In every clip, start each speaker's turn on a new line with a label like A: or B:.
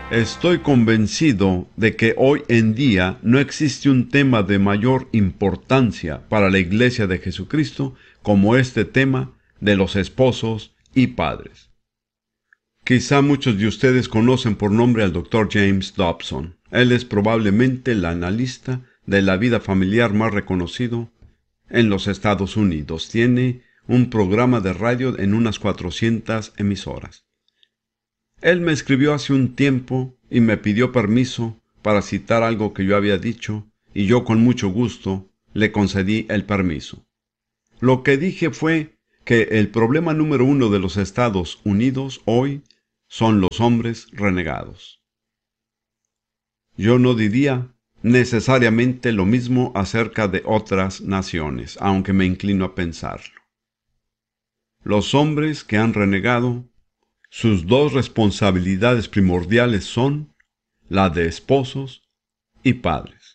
A: Estoy convencido de que hoy en día no existe un tema de mayor importancia para la Iglesia de Jesucristo como este tema de los esposos y padres. Quizá muchos de ustedes conocen por nombre al Dr. James Dobson. Él es probablemente el analista de la vida familiar más reconocido en los Estados Unidos. Tiene un programa de radio en unas 400 emisoras. Él me escribió hace un tiempo y me pidió permiso para citar algo que yo había dicho, y yo con mucho gusto le concedí el permiso. Lo que dije fue que el problema número uno de los Estados Unidos hoy son los hombres renegados. Yo no diría necesariamente lo mismo acerca de otras naciones, aunque me inclino a pensarlo. Los hombres que han renegado, sus dos responsabilidades primordiales son la de esposos y padres.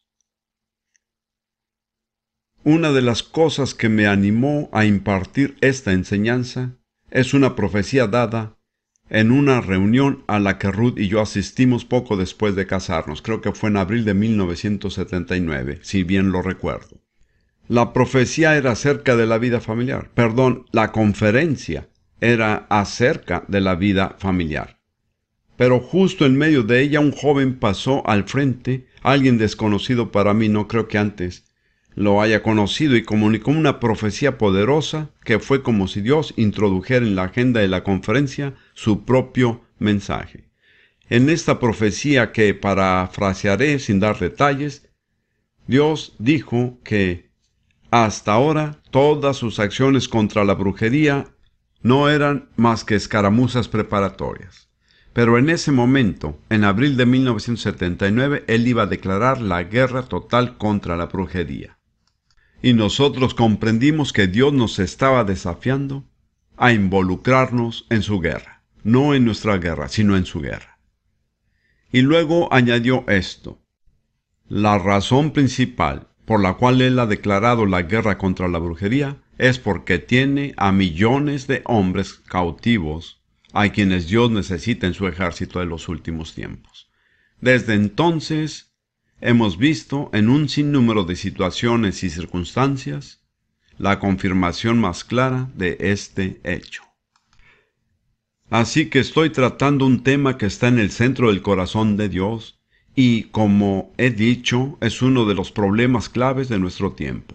A: Una de las cosas que me animó a impartir esta enseñanza es una profecía dada en una reunión a la que Ruth y yo asistimos poco después de casarnos. Creo que fue en abril de 1979, si bien lo recuerdo. La profecía era acerca de la vida familiar. La conferencia era acerca de la vida familiar. Pero justo en medio de ella un joven pasó al frente, alguien desconocido para mí, no creo que antes lo haya conocido, y comunicó una profecía poderosa que fue como si Dios introdujera en la agenda de la conferencia su propio mensaje. En esta profecía, que parafrasearé sin dar detalles, Dios dijo que hasta ahora todas sus acciones contra la brujería no eran más que escaramuzas preparatorias. Pero en ese momento, en abril de 1979, él iba a declarar la guerra total contra la brujería. Y nosotros comprendimos que Dios nos estaba desafiando a involucrarnos en su guerra. No en nuestra guerra, sino en su guerra. Y luego añadió esto: la razón principal por la cual él ha declarado la guerra contra la brujería es porque tiene a millones de hombres cautivos a quienes Dios necesita en su ejército de los últimos tiempos. Desde entonces hemos visto en un sinnúmero de situaciones y circunstancias la confirmación más clara de este hecho. Así que estoy tratando un tema que está en el centro del corazón de Dios y, como he dicho, es uno de los problemas claves de nuestro tiempo.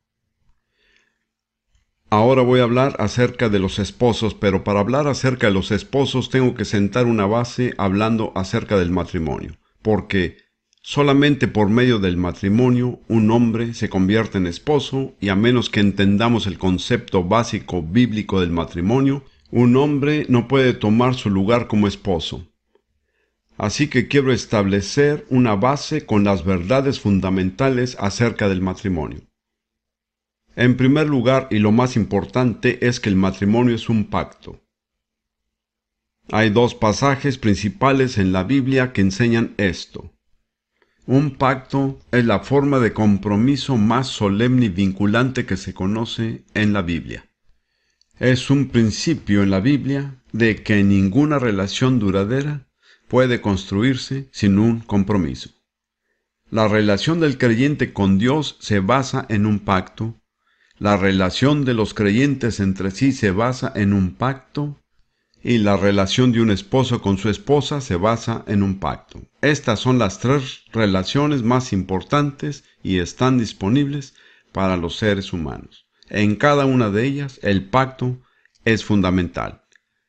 A: Ahora voy a hablar acerca de los esposos, pero para hablar acerca de los esposos tengo que sentar una base hablando acerca del matrimonio, porque solamente por medio del matrimonio un hombre se convierte en esposo, y a menos que entendamos el concepto básico bíblico del matrimonio, un hombre no puede tomar su lugar como esposo. Así que quiero establecer una base con las verdades fundamentales acerca del matrimonio. En primer lugar, y lo más importante, es que el matrimonio es un pacto. Hay dos pasajes principales en la Biblia que enseñan esto. Un pacto es la forma de compromiso más solemne y vinculante que se conoce en la Biblia. Es un principio en la Biblia de que ninguna relación duradera puede construirse sin un compromiso. La relación del creyente con Dios se basa en un pacto. La relación de los creyentes entre sí se basa en un pacto. Y la relación de un esposo con su esposa se basa en un pacto. Estas son las tres relaciones más importantes y están disponibles para los seres humanos. En cada una de ellas, el pacto es fundamental.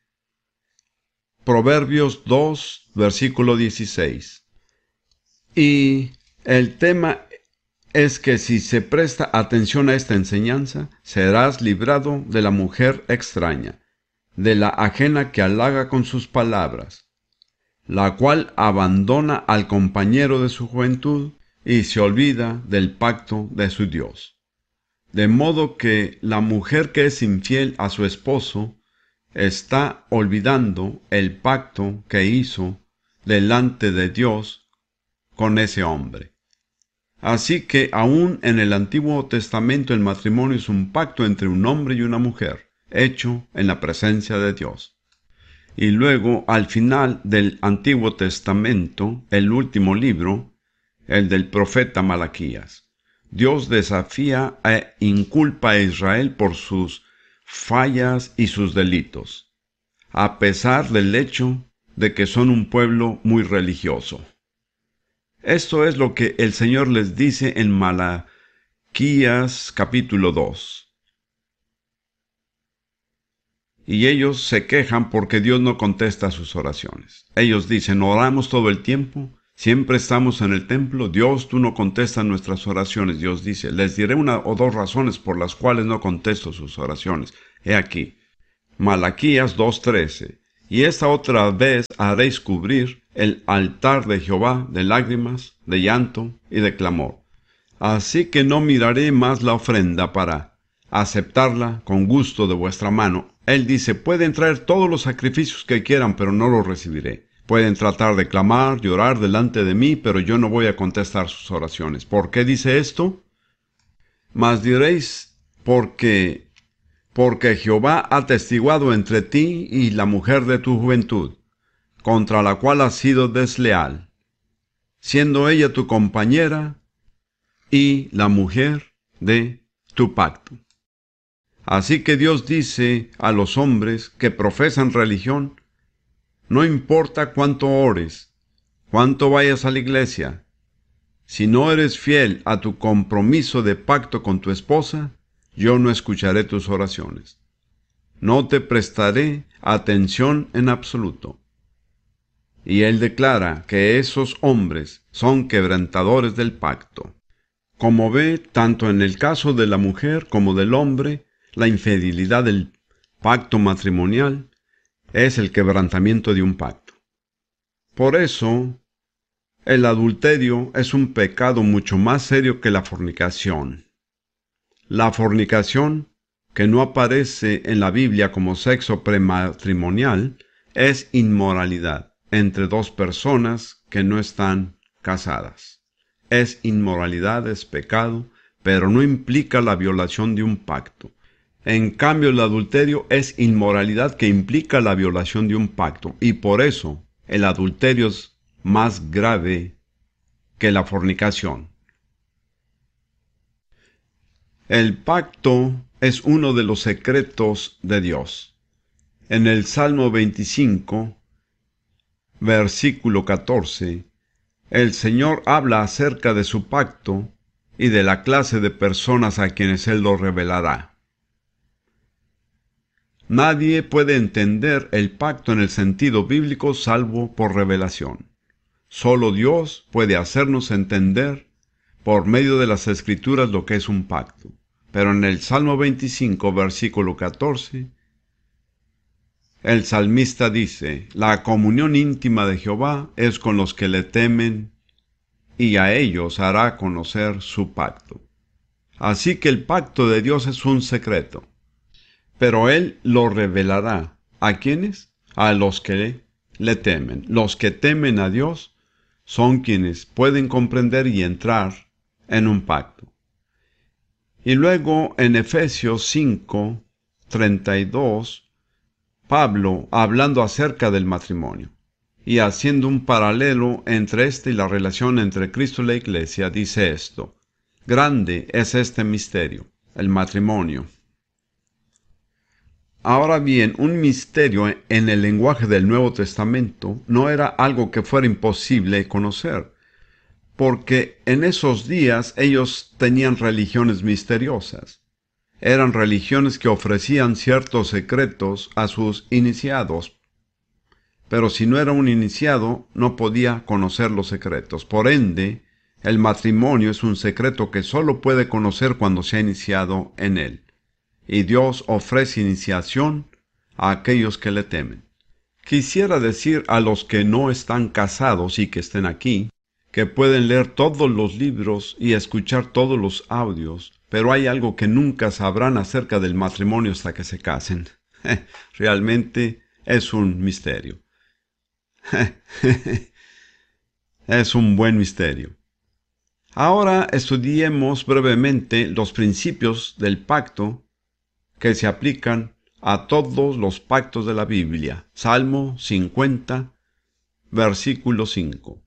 A: Proverbios 2, versículo 16. Y el tema es que si se presta atención a esta enseñanza, serás librado de la mujer extraña, de la ajena que halaga con sus palabras, la cual abandona al compañero de su juventud y se olvida del pacto de su Dios. De modo que la mujer que es infiel a su esposo está olvidando el pacto que hizo delante de Dios con ese hombre. Así que aún en el Antiguo Testamento el matrimonio es un pacto entre un hombre y una mujer, hecho en la presencia de Dios. Y luego, al final del Antiguo Testamento, el último libro, el del profeta Malaquías. Dios desafía e inculpa a Israel por sus fallas y sus delitos, a pesar del hecho de que son un pueblo muy religioso. Esto es lo que el Señor les dice en Malaquías capítulo 2. Y ellos se quejan porque Dios no contesta sus oraciones. Ellos dicen, oramos todo el tiempo, siempre estamos en el templo, Dios, tú no contestas nuestras oraciones. Dios dice, les diré una o dos razones por las cuales no contesto sus oraciones. He aquí, Malaquías 2:13. Y esta otra vez haréis cubrir el altar de Jehová de lágrimas, de llanto y de clamor. Así que no miraré más la ofrenda para aceptarla con gusto de vuestra mano. Él dice, pueden traer todos los sacrificios que quieran, pero no los recibiré. Pueden tratar de clamar, llorar delante de mí, pero yo no voy a contestar sus oraciones. ¿Por qué dice esto? Mas diréis, porque Jehová ha testiguado entre ti y la mujer de tu juventud, contra la cual has sido desleal, siendo ella tu compañera y la mujer de tu pacto. Así que Dios dice a los hombres que profesan religión, no importa cuánto ores, cuánto vayas a la iglesia, si no eres fiel a tu compromiso de pacto con tu esposa, yo no escucharé tus oraciones. No te prestaré atención en absoluto. Y él declara que esos hombres son quebrantadores del pacto. Como ve, tanto en el caso de la mujer como del hombre, la infidelidad del pacto matrimonial es el quebrantamiento de un pacto. Por eso, el adulterio es un pecado mucho más serio que la fornicación. La fornicación, que no aparece en la Biblia como sexo prematrimonial, es inmoralidad entre dos personas que no están casadas. Es inmoralidad, es pecado, pero no implica la violación de un pacto. En cambio, el adulterio es inmoralidad que implica la violación de un pacto, y por eso el adulterio es más grave que la fornicación. El pacto es uno de los secretos de Dios. En el Salmo 25, versículo 14, el Señor habla acerca de su pacto y de la clase de personas a quienes Él lo revelará. Nadie puede entender el pacto en el sentido bíblico salvo por revelación. Solo Dios puede hacernos entender por medio de las Escrituras lo que es un pacto. Pero en el Salmo 25, versículo 14, el salmista dice, la comunión íntima de Jehová es con los que le temen, y a ellos hará conocer su pacto. Así que el pacto de Dios es un secreto. Pero Él lo revelará. ¿A quiénes? A los que le temen. Los que temen a Dios son quienes pueden comprender y entrar en un pacto. Y luego en Efesios 5, 32, Pablo, hablando acerca del matrimonio y haciendo un paralelo entre este y la relación entre Cristo y la Iglesia, dice esto: grande es este misterio, el matrimonio. Ahora bien, un misterio en el lenguaje del Nuevo Testamento no era algo que fuera imposible conocer, porque en esos días ellos tenían religiones misteriosas. Eran religiones que ofrecían ciertos secretos a sus iniciados, pero si no era un iniciado, no podía conocer los secretos. Por ende, el matrimonio es un secreto que solo puede conocer cuando se ha iniciado en él. Y Dios ofrece iniciación a aquellos que le temen. Quisiera decir a los que no están casados y que estén aquí, que pueden leer todos los libros y escuchar todos los audios, pero hay algo que nunca sabrán acerca del matrimonio hasta que se casen. Realmente es un misterio. Es un buen misterio. Ahora estudiemos brevemente los principios del pacto que se aplican a todos los pactos de la Biblia. Salmo 50, versículo 5.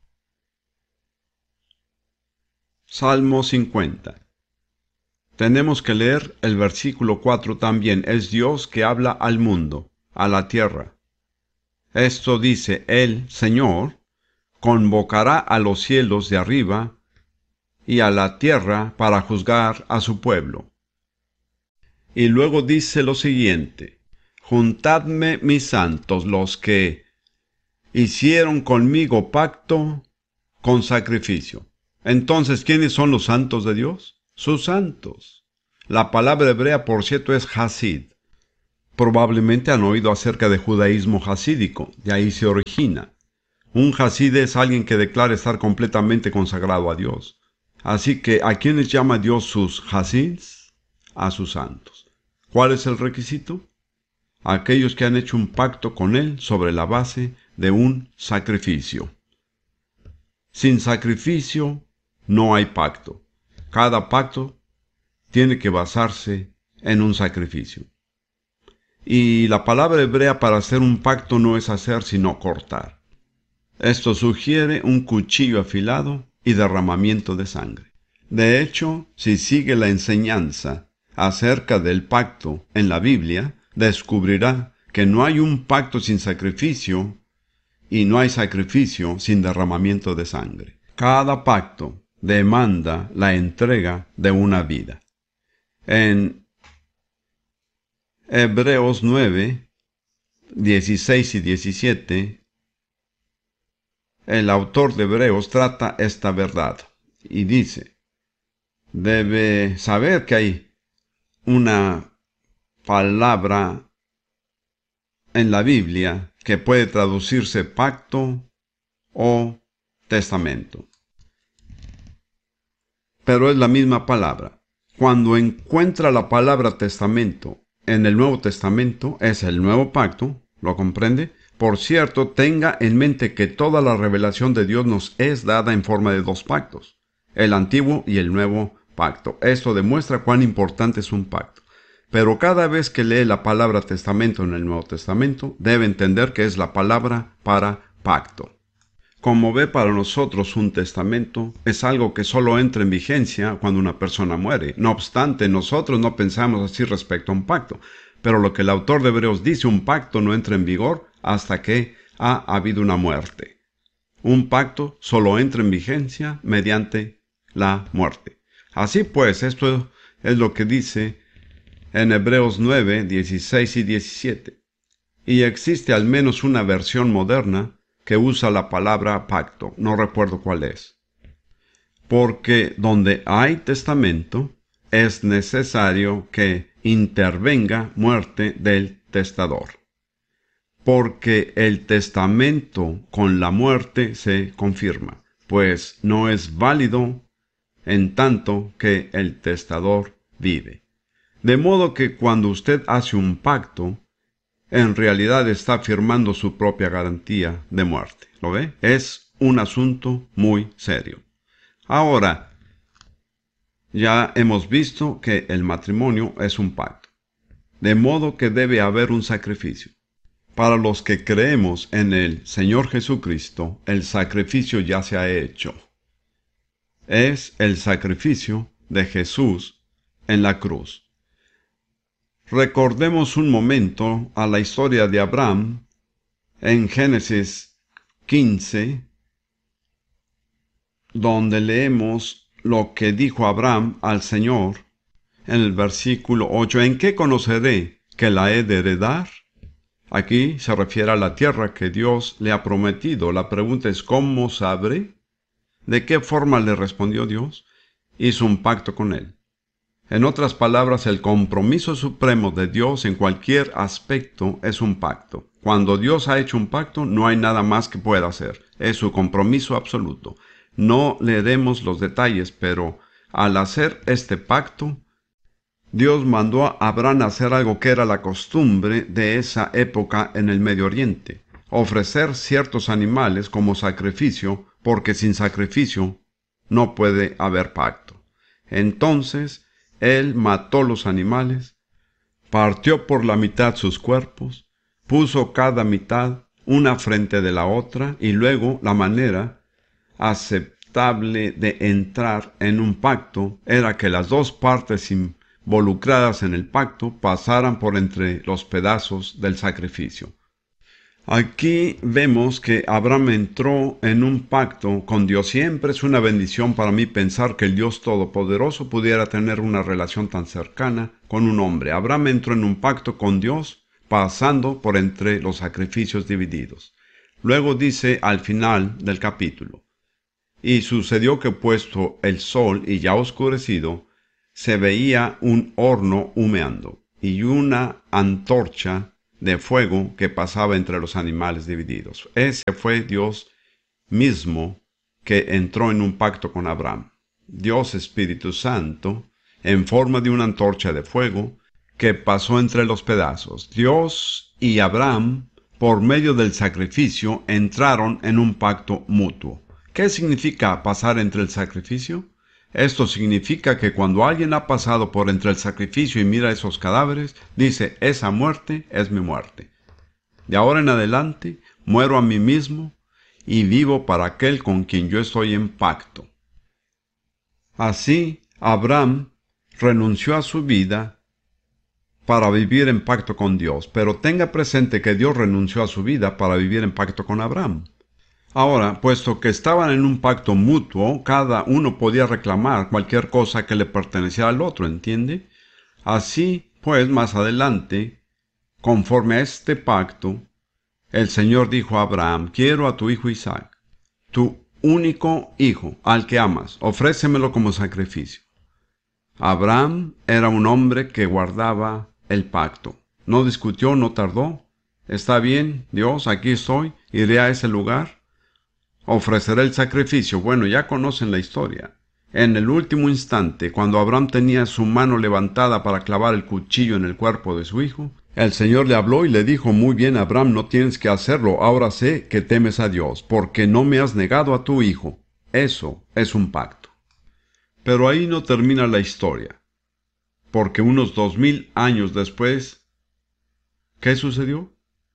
A: Salmo 50. Tenemos que leer el versículo 4 también. Es Dios que habla al mundo, a la tierra. Esto dice: el Señor convocará a los cielos de arriba y a la tierra para juzgar a su pueblo. Y luego dice lo siguiente: juntadme mis santos, los que hicieron conmigo pacto con sacrificio. Entonces, ¿quiénes son los santos de Dios? Sus santos. La palabra hebrea, por cierto, es Hasid. Probablemente han oído acerca de judaísmo hasídico, de ahí se origina. Un Hasid es alguien que declara estar completamente consagrado a Dios. Así que, ¿a quiénes llama Dios sus Hasids? A sus santos. ¿Cuál es el requisito? Aquellos que han hecho un pacto con Él sobre la base de un sacrificio. Sin sacrificio no hay pacto. Cada pacto tiene que basarse en un sacrificio. Y la palabra hebrea para hacer un pacto no es hacer sino cortar. Esto sugiere un cuchillo afilado y derramamiento de sangre. De hecho, si sigue la enseñanza acerca del pacto en la Biblia, descubrirá que no hay un pacto sin sacrificio y no hay sacrificio sin derramamiento de sangre. Cada pacto demanda la entrega de una vida. En Hebreos 9, 16 y 17, el autor de Hebreos trata esta verdad y dice: debe saber que hay una palabra en la Biblia que puede traducirse pacto o testamento, pero es la misma palabra. Cuando encuentra la palabra testamento en el Nuevo Testamento, es el nuevo pacto, ¿lo comprende? Por cierto, tenga en mente que toda la revelación de Dios nos es dada en forma de dos pactos, el antiguo y el nuevo pacto. Esto demuestra cuán importante es un pacto. Pero cada vez que lee la palabra testamento en el Nuevo Testamento, debe entender que es la palabra para pacto. Como ve, para nosotros un testamento es algo que solo entra en vigencia cuando una persona muere. No obstante, nosotros no pensamos así respecto a un pacto. Pero lo que el autor de Hebreos dice, un pacto no entra en vigor hasta que ha habido una muerte. Un pacto solo entra en vigencia mediante la muerte. Así pues, esto es lo que dice en Hebreos 9, 16 y 17. Y existe al menos una versión moderna que usa la palabra pacto. No recuerdo cuál es. Porque donde hay testamento, es necesario que intervenga muerte del testador. Porque el testamento con la muerte se confirma, pues no es válido en tanto que el testador vive. De modo que cuando usted hace un pacto, en realidad está firmando su propia garantía de muerte. ¿Lo ve? Es un asunto muy serio. Ahora, ya hemos visto que el matrimonio es un pacto, de modo que debe haber un sacrificio. Para los que creemos en el Señor Jesucristo, el sacrificio ya se ha hecho. Es el sacrificio de Jesús en la cruz. Recordemos un momento a la historia de Abraham en Génesis 15, donde leemos lo que dijo Abraham al Señor en el versículo 8. ¿En qué conoceré que la he de heredar? Aquí se refiere a la tierra que Dios le ha prometido. La pregunta es: ¿cómo sabré? ¿De qué forma le respondió Dios? Hizo un pacto con él. En otras palabras, el compromiso supremo de Dios en cualquier aspecto es un pacto. Cuando Dios ha hecho un pacto, no hay nada más que pueda hacer. Es su compromiso absoluto. No leeremos los detalles, pero al hacer este pacto, Dios mandó a Abraham a hacer algo que era la costumbre de esa época en el Medio Oriente: ofrecer ciertos animales como sacrificio, porque sin sacrificio no puede haber pacto. Entonces, Él mató los animales, partió por la mitad sus cuerpos, puso cada mitad una frente de la otra, y luego la manera aceptable de entrar en un pacto era que las dos partes involucradas en el pacto pasaran por entre los pedazos del sacrificio. Aquí vemos que Abraham entró en un pacto con Dios. Siempre es una bendición para mí pensar que el Dios Todopoderoso pudiera tener una relación tan cercana con un hombre. Abraham entró en un pacto con Dios pasando por entre los sacrificios divididos. Luego dice al final del capítulo: y sucedió que puesto el sol y ya oscurecido, se veía un horno humeando y una antorcha de fuego que pasaba entre los animales divididos. Ese fue Dios mismo que entró en un pacto con Abraham. Dios Espíritu Santo, en forma de una antorcha de fuego, que pasó entre los pedazos. Dios y Abraham, por medio del sacrificio, entraron en un pacto mutuo. ¿Qué significa pasar entre el sacrificio? Esto significa que cuando alguien ha pasado por entre el sacrificio y mira esos cadáveres, dice: esa muerte es mi muerte. De ahora en adelante, muero a mí mismo y vivo para aquel con quien yo estoy en pacto. Así, Abraham renunció a su vida para vivir en pacto con Dios, pero tenga presente que Dios renunció a su vida para vivir en pacto con Abraham. Ahora, puesto que estaban en un pacto mutuo, cada uno podía reclamar cualquier cosa que le perteneciera al otro, ¿entiende? Así, pues, más adelante, conforme a este pacto, el Señor dijo a Abraham: quiero a tu hijo Isaac, tu único hijo, al que amas, ofrécemelo como sacrificio. Abraham era un hombre que guardaba el pacto. No discutió, no tardó. Está bien, Dios, aquí estoy, iré a ese lugar. Ofreceré el sacrificio. Bueno, ya conocen la historia. En el último instante, cuando Abraham tenía su mano levantada para clavar el cuchillo en el cuerpo de su hijo, el Señor le habló y le dijo: muy bien, Abraham, no tienes que hacerlo. Ahora sé que temes a Dios, porque no me has negado a tu hijo. Eso es un pacto. Pero ahí no termina la historia, porque unos 2000 años después, ¿qué sucedió?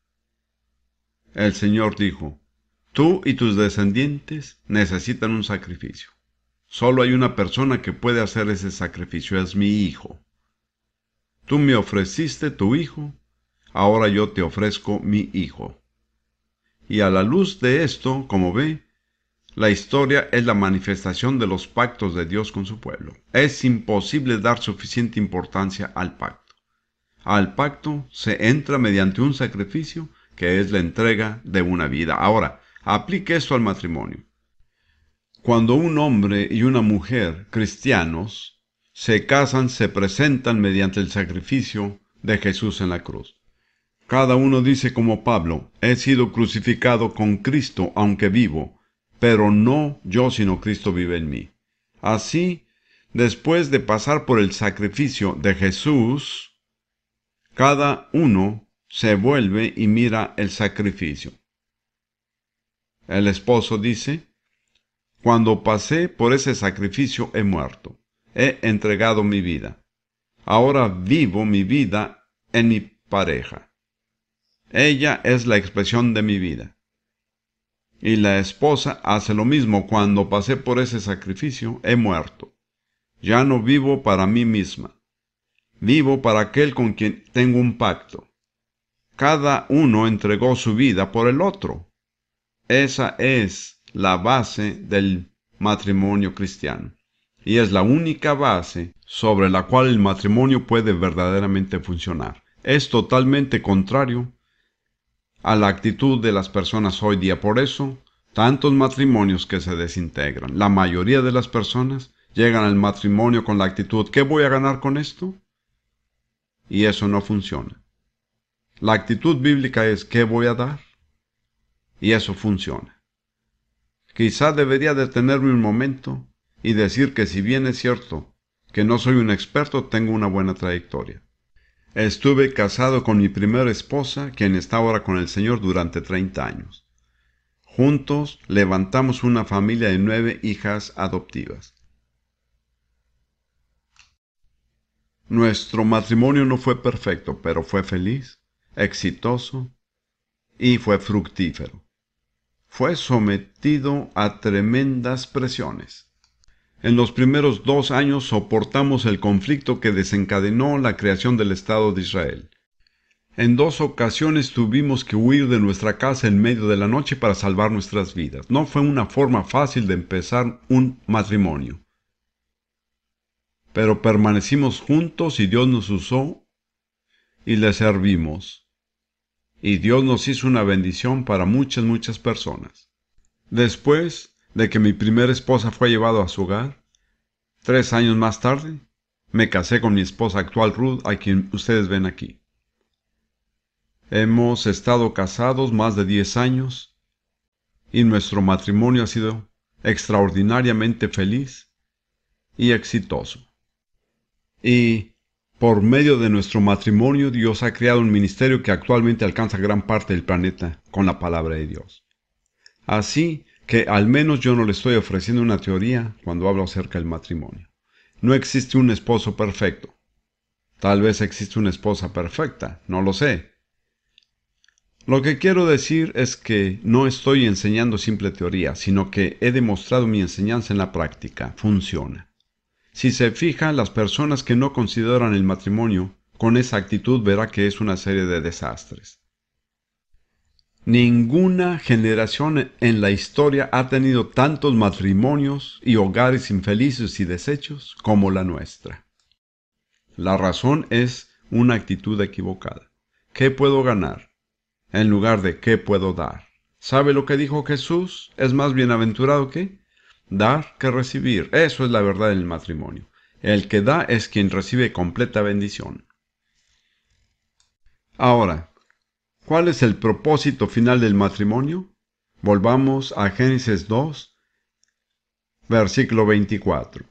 A: El Señor dijo: tú y tus descendientes necesitan un sacrificio. Solo hay una persona que puede hacer ese sacrificio, es mi hijo. Tú me ofreciste tu hijo, ahora yo te ofrezco mi hijo. Y a la luz de esto, como ve, la historia es la manifestación de los pactos de Dios con su pueblo. Es imposible dar suficiente importancia al pacto. Al pacto se entra mediante un sacrificio que es la entrega de una vida. Ahora, aplique esto al matrimonio. Cuando un hombre y una mujer cristianos se casan, se presentan mediante el sacrificio de Jesús en la cruz. Cada uno dice como Pablo: he sido crucificado con Cristo aunque vivo, pero no yo sino Cristo vive en mí. Así, después de pasar por el sacrificio de Jesús, cada uno se vuelve y mira el sacrificio. El esposo dice: cuando pasé por ese sacrificio he muerto, he entregado mi vida. Ahora vivo mi vida en mi pareja. Ella es la expresión de mi vida. Y la esposa hace lo mismo: cuando pasé por ese sacrificio he muerto. Ya no vivo para mí misma. Vivo para aquel con quien tengo un pacto. Cada uno entregó su vida por el otro. Esa es la base del matrimonio cristiano. Y es la única base sobre la cual el matrimonio puede verdaderamente funcionar. Es totalmente contrario a la actitud de las personas hoy día. Por eso, tantos matrimonios que se desintegran. La mayoría de las personas llegan al matrimonio con la actitud: ¿qué voy a ganar con esto? Y eso no funciona. La actitud bíblica es: ¿qué voy a dar? Y eso funciona. Quizá debería detenerme un momento y decir que, si bien es cierto que no soy un experto, tengo una buena trayectoria. Estuve casado con mi primera esposa, quien está ahora con el Señor, durante 30 años. Juntos levantamos una familia de 9 hijas adoptivas. Nuestro matrimonio no fue perfecto, pero fue feliz, exitoso y fue fructífero. Fue sometido a tremendas presiones. En los primeros 2 años soportamos el conflicto que desencadenó la creación del Estado de Israel. En 2 ocasiones tuvimos que huir de nuestra casa en medio de la noche para salvar nuestras vidas. No fue una forma fácil de empezar un matrimonio. Pero permanecimos juntos y Dios nos usó y le servimos. Y Dios nos hizo una bendición para muchas personas. Después de que mi primera esposa fue llevada a su hogar, 3 años más tarde, me casé con mi esposa actual Ruth, a quien ustedes ven aquí. Hemos estado casados más de 10 años y nuestro matrimonio ha sido extraordinariamente feliz y exitoso. Y por medio de nuestro matrimonio, Dios ha creado un ministerio que actualmente alcanza gran parte del planeta con la palabra de Dios. Así que al menos yo no le estoy ofreciendo una teoría cuando hablo acerca del matrimonio. No existe un esposo perfecto. Tal vez existe una esposa perfecta, no lo sé. Lo que quiero decir es que no estoy enseñando simple teoría, sino que he demostrado mi enseñanza en la práctica. Funciona. Si se fija, las personas que no consideran el matrimonio con esa actitud verá que es una serie de desastres. Ninguna generación en la historia ha tenido tantos matrimonios y hogares infelices y deshechos como la nuestra. La razón es una actitud equivocada. ¿Qué puedo ganar? En lugar de ¿qué puedo dar? ¿Sabe lo que dijo Jesús? Es más bienaventurado que dar que recibir. Eso es la verdad en el matrimonio. El que da es quien recibe completa bendición. Ahora, ¿cuál es el propósito final del matrimonio? Volvamos a Génesis 2, versículo 24.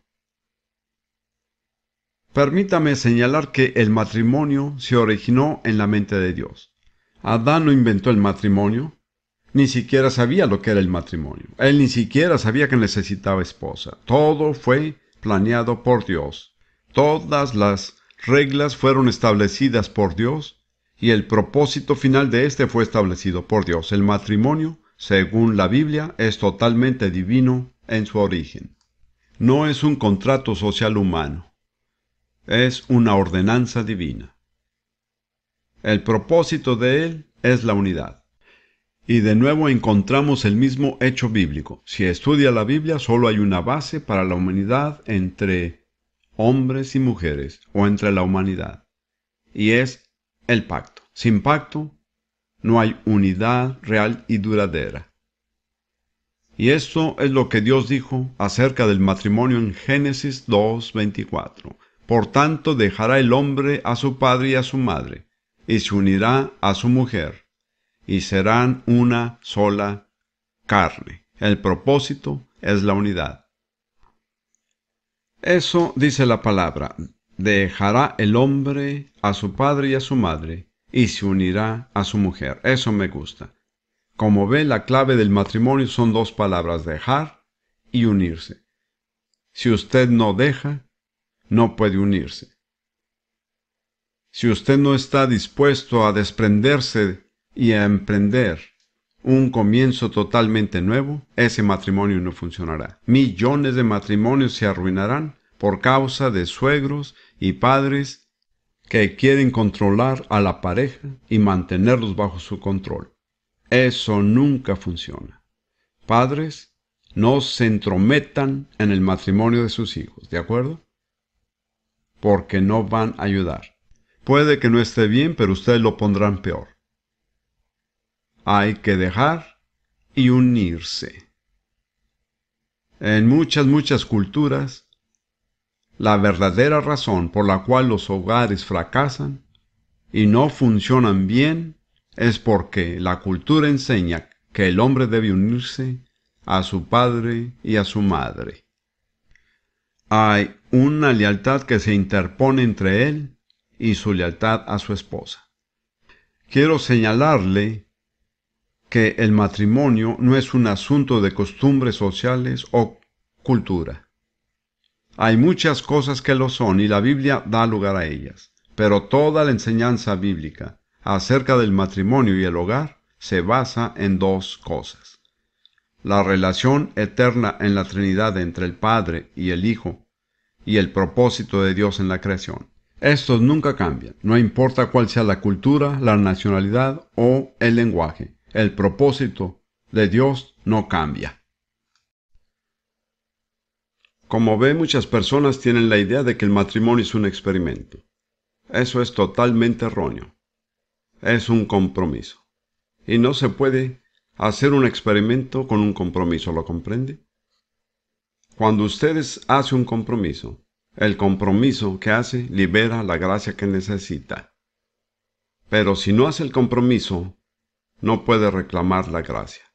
A: Permítame señalar que el matrimonio se originó en la mente de Dios. Adán no inventó el matrimonio, ni siquiera sabía lo que era el matrimonio. Él ni siquiera sabía que necesitaba esposa. Todo fue planeado por Dios. Todas las reglas fueron establecidas por Dios y el propósito final de este fue establecido por Dios. El matrimonio, según la Biblia, es totalmente divino en su origen. No es un contrato social humano. Es una ordenanza divina. El propósito de él es la unidad. Y de nuevo encontramos el mismo hecho bíblico. Si estudia la Biblia, solo hay una base para la humanidad entre hombres y mujeres, o entre la humanidad. Y es el pacto. Sin pacto, no hay unidad real y duradera. Y esto es lo que Dios dijo acerca del matrimonio en Génesis 2:24. Por tanto, dejará el hombre a su padre y a su madre, y se unirá a su mujer, y serán una sola carne. El propósito es la unidad. Eso dice la palabra. Dejará el hombre a su padre y a su madre, y se unirá a su mujer. Eso me gusta. Como ve, la clave del matrimonio son 2 palabras, dejar y unirse. Si usted no deja, no puede unirse. Si usted no está dispuesto a desprenderse y a emprender un comienzo totalmente nuevo, ese matrimonio no funcionará. Millones de matrimonios se arruinarán por causa de suegros y padres que quieren controlar a la pareja y mantenerlos bajo su control. Eso nunca funciona. Padres, no se entrometan en el matrimonio de sus hijos, ¿de acuerdo? Porque no van a ayudar. Puede que no esté bien, pero ustedes lo pondrán peor. Hay que dejar y unirse. En muchas culturas, la verdadera razón por la cual los hogares fracasan y no funcionan bien es porque la cultura enseña que el hombre debe unirse a su padre y a su madre. Hay una lealtad que se interpone entre él y su lealtad a su esposa. Quiero señalarle que el matrimonio no es un asunto de costumbres sociales o cultura. Hay muchas cosas que lo son y la Biblia da lugar a ellas, pero toda la enseñanza bíblica acerca del matrimonio y el hogar se basa en dos cosas: la relación eterna en la Trinidad entre el Padre y el Hijo, y el propósito de Dios en la creación. Estos nunca cambian, no importa cuál sea la cultura, la nacionalidad o el lenguaje. El propósito de Dios no cambia. Como ve, muchas personas tienen la idea de que el matrimonio es un experimento. Eso es totalmente erróneo. Es un compromiso. Y no se puede hacer un experimento con un compromiso, ¿lo comprende? Cuando ustedes hacen un compromiso, el compromiso que hace libera la gracia que necesita. Pero si no hace el compromiso, no puede reclamar la gracia.